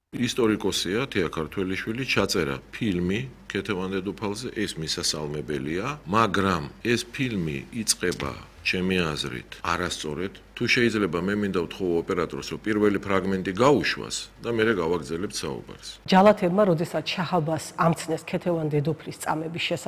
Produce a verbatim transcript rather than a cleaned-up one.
ისტორიკოსია თია ქართველიშვილი ჩაწერა ფილმი ქეთევან დედოფალზე, ეს მისასალმებელია, მაგრამ ეს ფილმი იწყება ჩემი აზრით არასწორად. თუ შეიძლება მე მინდა ვთხოვო ოპერატორს, რომ პირველი ფრაგმენტი გაუშვას და მერე გავაგრძელებთ საუბარს. ჯალათებმა, როდესაც შაჰ-აბას ამცნეს ქეთევან დედოფლის წამების შესახებ